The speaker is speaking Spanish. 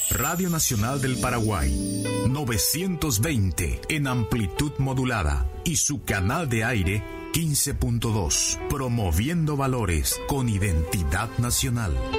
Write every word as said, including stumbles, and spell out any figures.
Radio Nacional del Paraguay, novecientos veinte en amplitud modulada y su canal de aire quince punto dos, promoviendo valores con identidad nacional.